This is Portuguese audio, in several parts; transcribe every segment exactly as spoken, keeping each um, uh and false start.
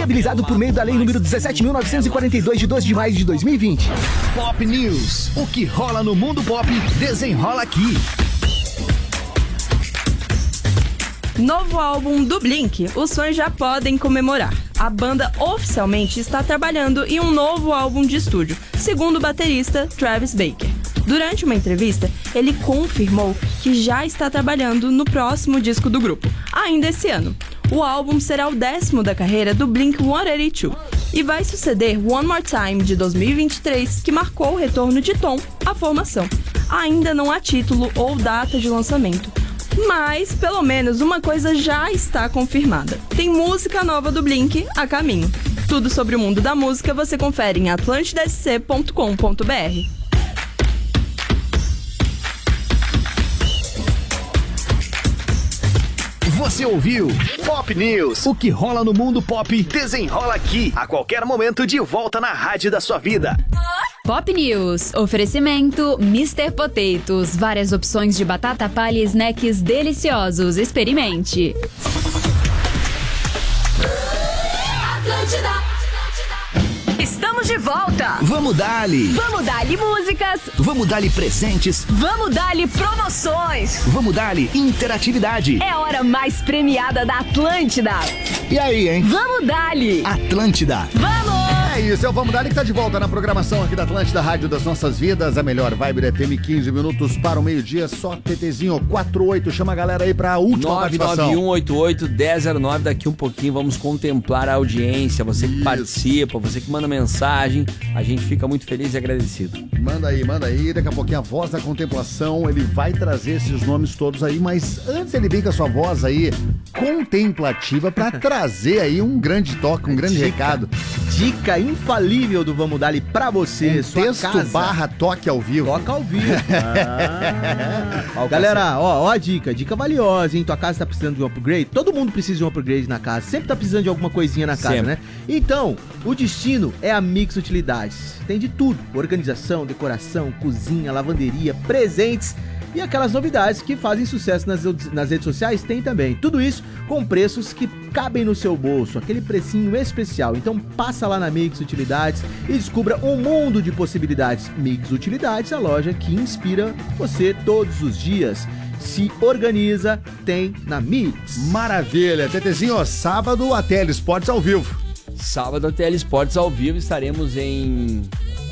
viabilizado por meio da Lei número dezessete mil novecentos e quarenta e dois, de doze de maio de dois mil e vinte. Pop News. O que rola no mundo pop, desenrola aqui. Novo álbum do Blink, os fãs já podem comemorar. A banda oficialmente está trabalhando em um novo álbum de estúdio, segundo o baterista Travis Baker. Durante uma entrevista, ele confirmou que já está trabalhando no próximo disco do grupo, ainda esse ano. O álbum será o décimo da carreira do Blink cento e oitenta e dois e vai suceder One More Time de dois mil e vinte e três, que marcou o retorno de Tom à formação. Ainda não há título ou data de lançamento. Mas, pelo menos, uma coisa já está confirmada. Tem música nova do Blink a caminho. Tudo sobre o mundo da música você confere em atlântida s c ponto com ponto b r. Você ouviu Pop News. O que rola no mundo pop, desenrola aqui. A qualquer momento, de volta na rádio da sua vida. Pop News. Oferecimento mister Potatoes. Várias opções de batata palha e snacks deliciosos. Experimente. Atlântida. Estamos de volta. Vamos dar-lhe. Vamos dar-lhe músicas. Vamos dar-lhe presentes. Vamos dar-lhe promoções. Vamos dar-lhe interatividade. É a hora mais premiada da Atlântida. E aí, hein? Vamos dar-lhe. Atlântida. Vamos. É isso, é o Vamos Dar-lhe que tá de volta na programação aqui da Atlântida, Rádio das Nossas Vidas, a melhor vibe da F M, quinze minutos para o meio-dia, só TTzinho quarenta e oito, chama a galera aí pra última nove participação. nove um oito oito um zero zero nove, daqui um pouquinho vamos contemplar a audiência, você que Isso. participa, você que manda mensagem, a gente fica muito feliz e agradecido. Manda aí, manda aí, daqui a pouquinho a voz da contemplação, ele vai trazer esses nomes todos aí, mas antes ele vem com a sua voz aí contemplativa pra trazer aí um grande toque, um grande Dica. recado. Dica infalível do Vamos Dar-lhe pra você, Um sua texto casa. barra toque ao vivo. Toca ao vivo. Ah. Galera, ó, ó a dica, dica valiosa, hein? Tua casa tá precisando de um upgrade? Todo mundo precisa de um upgrade na casa, sempre tá precisando de alguma coisinha na casa, Sempre. né? Então, o destino é a Mix Utilidades. Tem de tudo, organização, decoração, cozinha, lavanderia, presentes e aquelas novidades que fazem sucesso nas, nas redes sociais, tem também. Tudo isso com preços que cabem no seu bolso, aquele precinho especial. Então passa lá na Mix Utilidades e descubra um mundo de possibilidades. Mix Utilidades, a loja que inspira você todos os dias. Se organiza, tem na Mix. Maravilha, TTzinho, sábado a Tele Esportes ao vivo. Sábado a Tele Esportes ao vivo, estaremos em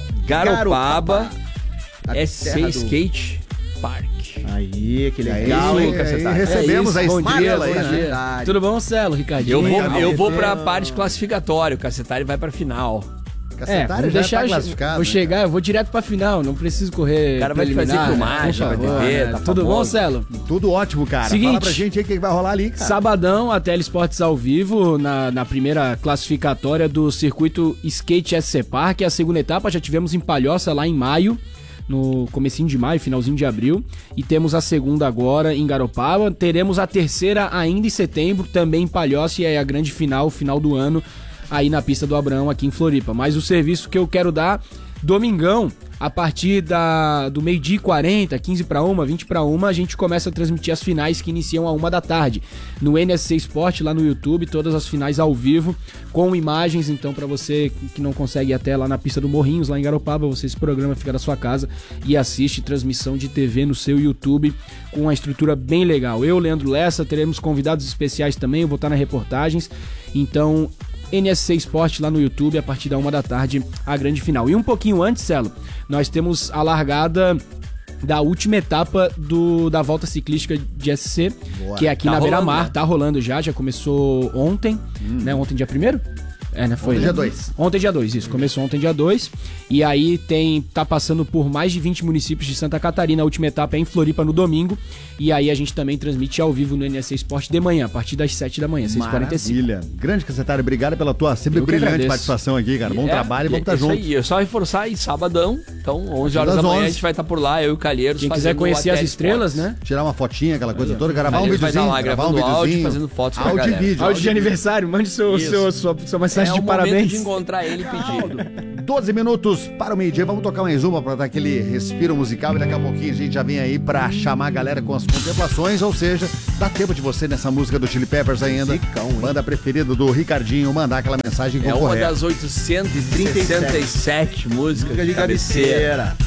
Garopaba, a S C terra do- Skate Park. Aí, que É legal, isso, hein, aí, Cacetari? aí recebemos É a isso, bom estrela dia, aí, bom né? dia. Tudo bom, Celo, Ricardinho? Eu vou, Amigo, eu vou amigo. pra parte classificatória, o Cacetari vai pra final. É, Cacetário vou já deixar, tá classificado. vou né, chegar, eu vou direto pra final, não preciso correr O cara vai preliminar, fazer filmagem, por vai favor, ver, né? tá Tudo bom, famoso. Celo? cara? Tudo ótimo, cara. Seguinte. Fala pra gente aí o que vai rolar ali, cara. Sabadão, a Tele Esportes ao vivo, na, na primeira classificatória do circuito Skate S C Park. A segunda etapa já tivemos em Palhoça, lá em maio, no comecinho de maio, finalzinho de abril. E temos a segunda agora em Garopaba. Teremos a terceira ainda em setembro, também em Palhoça, e é a grande final, final do ano, aí na pista do Abraão, aqui em Floripa. Mas o serviço que eu quero dar, domingão, a partir da, do meio-dia e quarenta, quinze para uma, vinte para uma, a gente começa a transmitir as finais que iniciam a uma da tarde. No N S C Sport, lá no YouTube, todas as finais ao vivo, com imagens. Então, para você que não consegue ir até lá na pista do Morrinhos, lá em Garopaba, você esse programa fica na sua casa e assiste transmissão de T V no seu YouTube, com uma estrutura bem legal. Eu, Leandro Lessa, teremos convidados especiais também, eu vou estar nas reportagens. Então, N S C Sport lá no YouTube, a partir da uma da tarde, a grande final. E um pouquinho antes, Celo, nós temos a largada da última etapa do, da volta ciclística de S C, Boa. que é aqui Tá na rolando, Beira-Mar, né? tá rolando já, já começou ontem, né? Ontem dia primeiro? É, né? Foi, Ontem né? dia dois. Ontem dia dois, isso. Começou ontem dia dois. E aí tem, tá passando por mais de vinte municípios de Santa Catarina. A última etapa é em Floripa no domingo. E aí a gente também transmite ao vivo no N S C Sport de manhã, a partir das sete da manhã, seis e quarenta e cinco. Maravilha. Grande Cacetário, obrigado pela tua sempre Eu que brilhante agradeço. participação aqui, cara. Bom É, trabalho e vamos estar é isso juntos. aí, é só reforçar aí, sabadão, então onze horas das da manhã onze. a gente vai estar por lá, eu e o Calheiros. Quem quiser fazendo conhecer o as Tele estrelas, Esportes. né? Tirar uma fotinha, aquela coisa toda, gravar um Calheiros vai videozinho. estar lá gravar um gravando áudio, videozinho. fazendo fotos pra Áudio e galera. vídeo. Áudio de aniversário, mande seu, Isso. seu, sua, sua mensagem É de o parabéns. momento de encontrar ele e pedir. doze minutos para o meio-dia. Vamos tocar mais uma para dar aquele respiro musical e daqui a pouquinho a gente já vem aí para chamar a galera com as contemplações, ou seja, dá tempo de você nessa música do Chili Peppers ainda, Zicão, banda preferida do Ricardinho, mandar aquela mensagem É concorrer. uma das oitocentas e sessenta e sete músicas de cabeceira.